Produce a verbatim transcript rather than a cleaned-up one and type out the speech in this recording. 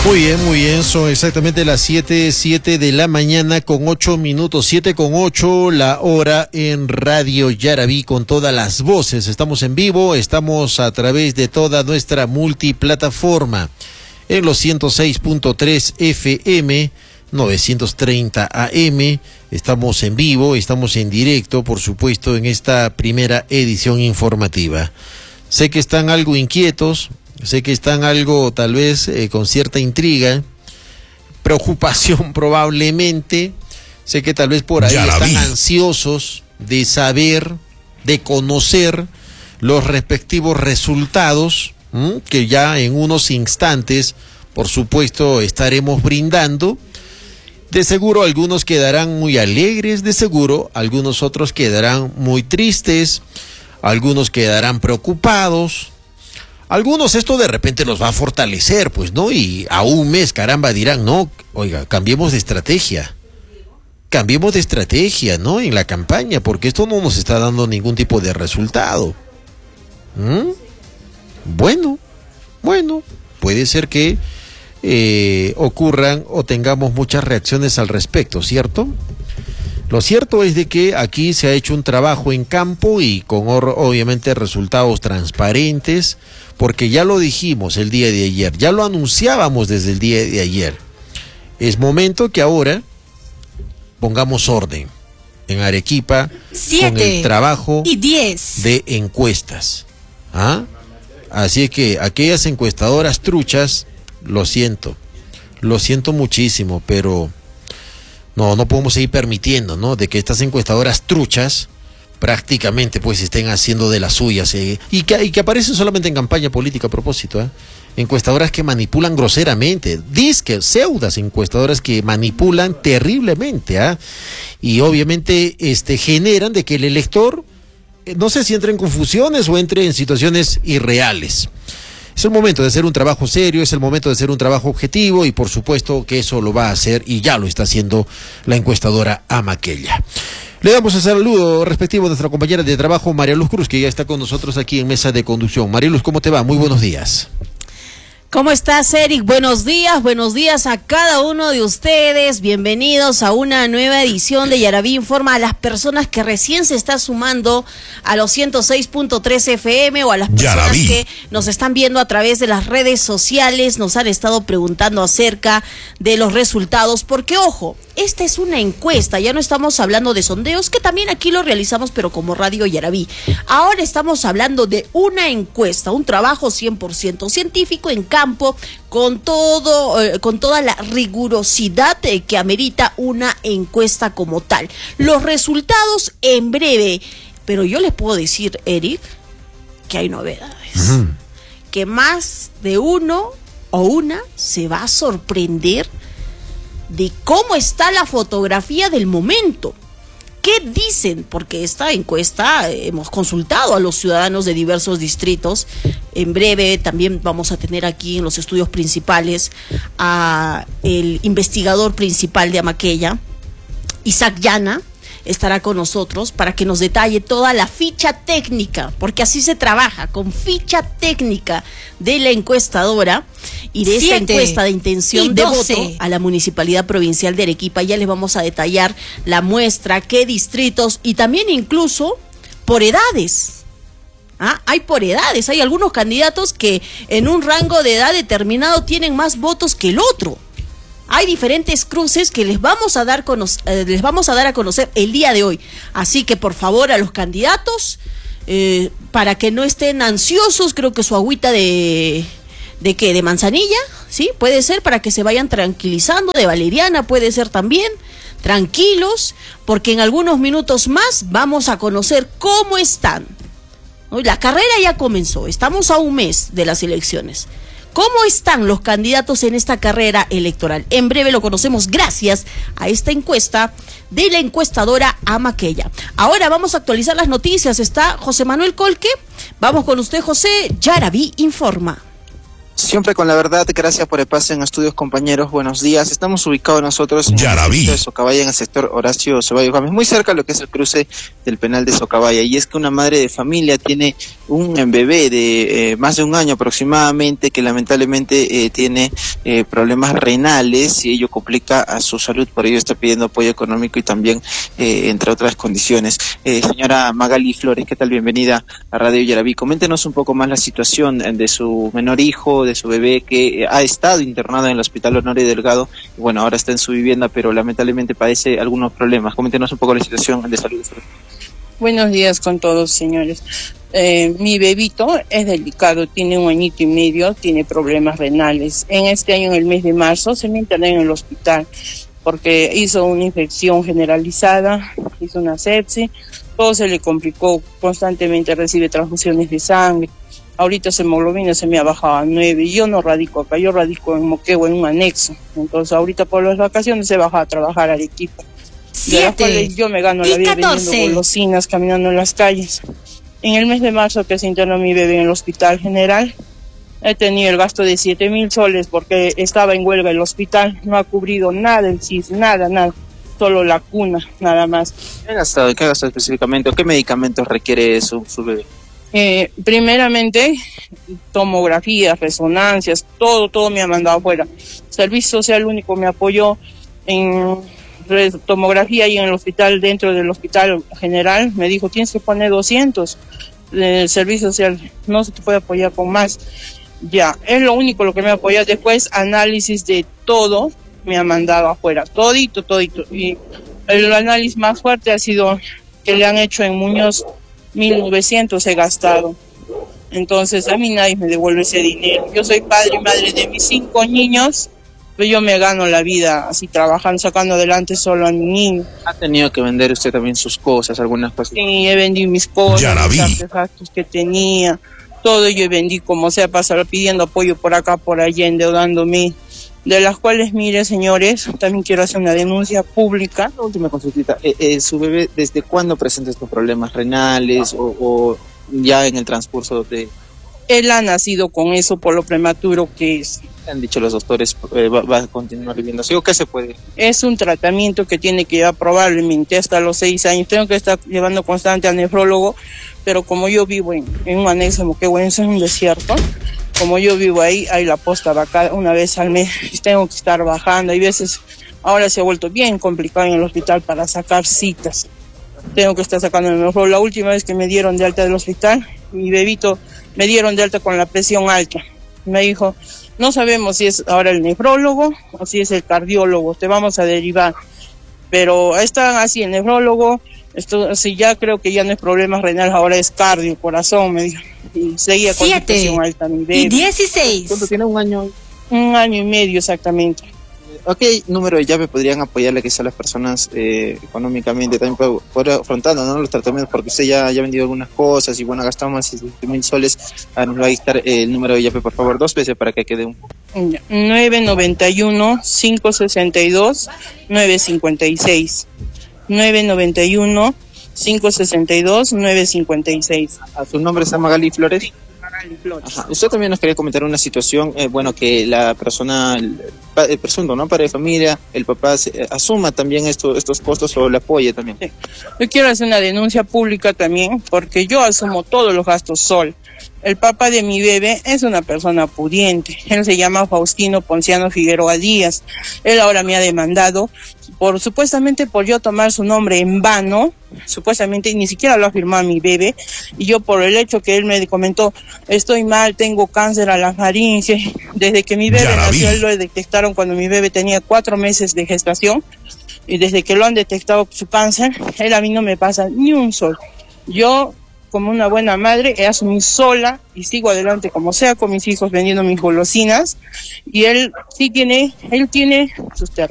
Muy bien, muy bien, son exactamente las siete, siete de la mañana con ocho minutos, siete con ocho, la hora en Radio Yaraví con todas las voces. Estamos en vivo, estamos a través de toda nuestra multiplataforma en los ciento seis punto tres F M, novecientos treinta A M, estamos en vivo, estamos en directo, por supuesto, en esta primera edición informativa. Sé que están algo inquietos. Sé que están algo, tal vez, eh, con cierta intriga, preocupación probablemente. Sé que tal vez por ahí están ansiosos de saber, de conocer los respectivos resultados, ¿m? que ya en unos instantes, por supuesto, estaremos brindando. De seguro algunos quedarán muy alegres, de seguro algunos otros quedarán muy tristes, algunos quedarán preocupados. Algunos esto de repente los va a fortalecer, pues, ¿no? Y a un mes, caramba, dirán, no, oiga, cambiemos de estrategia. Cambiemos de estrategia, ¿no? En la campaña, porque esto no nos está dando ningún tipo de resultado. ¿Mm? Bueno, bueno, puede ser que eh, ocurran o tengamos muchas reacciones al respecto, ¿cierto? Lo cierto es de que aquí se ha hecho un trabajo en campo y con obviamente resultados transparentes, porque ya lo dijimos el día de ayer, ya lo anunciábamos desde el día de ayer. Es momento que ahora pongamos orden en Arequipa con el trabajo y diez de encuestas. ¿Ah? Así que aquellas encuestadoras truchas, lo siento, lo siento muchísimo, pero no, no podemos seguir permitiendo, ¿no? De que estas encuestadoras truchas prácticamente pues estén haciendo de las suyas, eh, y, que, y que aparecen solamente en campaña política a propósito, ¿eh? Encuestadoras que manipulan groseramente, disque, pseudas encuestadoras que manipulan terriblemente, ¿eh? Y obviamente este, generan de que el elector, eh, no sé si entre en confusiones o entre en situaciones irreales. Es el momento de hacer un trabajo serio, es el momento de hacer un trabajo objetivo y por supuesto que eso lo va a hacer y ya lo está haciendo la encuestadora Amaquella. Le damos el saludo respectivo a nuestra compañera de trabajo María Luz Cruz, que ya está con nosotros aquí en mesa de conducción. María Luz, ¿cómo te va? Muy buenos días. ¿Cómo estás, Eric? Buenos días, buenos días a cada uno de ustedes. Bienvenidos a una nueva edición de Yaraví Informa, a las personas que recién se están sumando a los ciento seis punto tres F M o a las personas Yaraví. Que nos están viendo a través de las redes sociales, nos han estado preguntando acerca de los resultados, porque ojo, esta es una encuesta, ya no estamos hablando de sondeos, que también aquí lo realizamos, pero como Radio Yaraví. Ahora estamos hablando de una encuesta, un trabajo cien por ciento científico en campo, con todo, eh, con toda la rigurosidad eh, que amerita una encuesta como tal. Los resultados en breve, pero yo les puedo decir, Eric, que hay novedades. Uh-huh. Que más de uno o una se va a sorprender de cómo está la fotografía del momento. ¿Qué dicen? Porque esta encuesta eh, hemos consultado a los ciudadanos de diversos distritos. En breve también vamos a tener aquí en los estudios principales a el investigador principal de Amaquella, Isaac Llana, estará con nosotros para que nos detalle toda la ficha técnica, porque así se trabaja, con ficha técnica de la encuestadora y de esta encuesta de intención de voto a la Municipalidad Provincial de Arequipa. Ya les vamos a detallar la muestra, qué distritos y también incluso por edades. ¿Ah? Hay por edades, hay algunos candidatos que en un rango de edad determinado tienen más votos que el otro. Hay diferentes cruces que les vamos a dar cono- eh, les vamos a dar a conocer el día de hoy. Así que por favor a los candidatos, eh, para que no estén ansiosos, creo que su agüita de de qué, de manzanilla, sí, puede ser, para que se vayan tranquilizando, de valeriana puede ser también, tranquilos, porque en algunos minutos más vamos a conocer cómo están. La carrera ya comenzó, estamos a un mes de las elecciones. ¿Cómo están los candidatos en esta carrera electoral? En breve lo conocemos gracias a esta encuesta de la encuestadora Amaquella. Ahora vamos a actualizar las noticias. Está José Manuel Colque. Vamos con usted, José. Yaraví Informa. Siempre con la verdad, gracias por el pase en estudios, compañeros, buenos días. Estamos ubicados nosotros en Yaraví. el distrito de Socabaya, en el sector Horacio Ceballos Gámez, muy cerca de lo que es el cruce del penal de Socabaya. Y es que una madre de familia tiene un bebé de eh, más de un año aproximadamente, que lamentablemente eh, tiene eh, problemas renales y ello complica a su salud, por ello está pidiendo apoyo económico y también eh, entre otras condiciones. Eh, señora Magali Flores, ¿qué tal? Bienvenida a Radio Yaraví. Coméntenos un poco más la situación de su menor hijo, de su bebé que ha estado internado en el Hospital Honorio Delgado, y bueno, ahora está en su vivienda, pero lamentablemente padece algunos problemas. Coméntenos un poco la situación de salud. Buenos días con todos, señores. Eh, mi bebito es delicado, tiene un añito y medio, tiene problemas renales. En este año, en el mes de marzo, se me internó en el hospital porque hizo una infección generalizada, hizo una sepsis, todo se le complicó, constantemente recibe transfusiones de sangre. Ahorita su hemoglobina se me ha bajado a nueve. Yo no radico acá, yo radico en Moquegua, en un anexo. Entonces ahorita por las vacaciones se baja a trabajar a Arequipa. De las cuales yo me gano la vida vendiendo golosinas, caminando en las calles. En el mes de marzo que se internó mi bebé en el Hospital General, he tenido el gasto de siete mil soles porque estaba en huelga el hospital. No ha cubrido nada el C I S, nada, nada. Solo la cuna, nada más. ¿Qué ha gastado, qué ha gastado específicamente o qué medicamentos requiere su, su bebé? Eh, primeramente, tomografías, resonancias, todo, todo me ha mandado afuera. Servicio Social único me apoyó en tomografía y en el hospital, dentro del Hospital General, me dijo, tienes que poner doscientos. El Servicio Social no se te puede apoyar con más. Ya, es lo único lo que me apoya. Después, análisis de todo me ha mandado afuera, todito, todito. Y el análisis más fuerte ha sido que le han hecho en Muñoz, mil novecientos he gastado. Entonces a mí nadie me devuelve ese dinero. Yo soy padre y madre de mis cinco niños, pero yo me gano la vida así trabajando, sacando adelante solo a mi niño. ¿Ha tenido que vender usted también sus cosas, algunas cosas? Sí, he vendido mis cosas, Yaraví. mis artefactos que tenía, todo yo vendí como sea, pasar pidiendo apoyo por acá, por allá, endeudándome. De las cuales, mire, señores, también quiero hacer una denuncia pública. La última consultita, eh, eh, ¿su bebé desde cuándo presenta estos problemas renales o, o ya en el transcurso de...? Él ha nacido con eso por lo prematuro que es. Han dicho los doctores, eh, va, va a continuar viviendo así, ¿o qué se puede? Es un tratamiento que tiene que llevar probablemente hasta los seis años. Tengo que estar llevando constante al nefrólogo, pero como yo vivo en, en un anexo, que bueno, es un desierto, como yo vivo ahí, hay la posta vaca una vez al mes, tengo que estar bajando. Hay veces, ahora se ha vuelto bien complicado en el hospital para sacar citas. Tengo que estar sacando el nefrólogo. La última vez que me dieron de alta del hospital, mi bebito me dieron de alta con la presión alta. Me dijo, no sabemos si es ahora el nefrólogo o si es el cardiólogo, te vamos a derivar. Pero están así, el nefrólogo, esto, sí, ya creo que ya no es problemas renales, ahora es cardio, corazón, me dijo. Y seguía con la presión alta mi bebé. Y dieciséis. ¿Cuánto tiene? ¿Un año? Un año y medio exactamente. ¿A qué número de llave podrían apoyarle quizá las personas eh, económicamente también por, por afrontando, ¿no?, los tratamientos? Porque usted ya, ya ha vendido algunas cosas y bueno, ha gastado más de siete mil soles. Ah, nos va a dictar eh, el número de llave, por favor, dos veces para que quede un poco. nueve noventa y uno, cinco sesenta y dos, nueve cincuenta y seis. nueve noventa y uno, cinco sesenta y dos, nueve cincuenta y seis. ¿A su nombre es Magali Flores? Ajá. Usted también nos quería comentar una situación, eh, bueno, que la persona, el, el presunto, ¿no?, padre de familia, el papá se, eh, asuma también esto, estos costos o le apoye también. Sí. Yo quiero hacer una denuncia pública también, porque yo asumo todos los gastos sol. El papá de mi bebé es una persona pudiente. Él se llama Faustino Ponciano Figueroa Díaz. Él ahora me ha demandado por supuestamente por yo tomar su nombre en vano, supuestamente ni siquiera lo ha firmado mi bebé, y yo por el hecho que él me comentó, estoy mal, tengo cáncer a la faringe. Desde que mi bebé nació, él lo detectaron cuando mi bebé tenía cuatro meses de gestación, y desde que lo han detectado su cáncer, él a mí no me pasa ni un sol. Yo, como una buena madre, he asumido sola y sigo adelante como sea con mis hijos vendiendo mis golosinas, y él sí tiene, él tiene sus terrenos.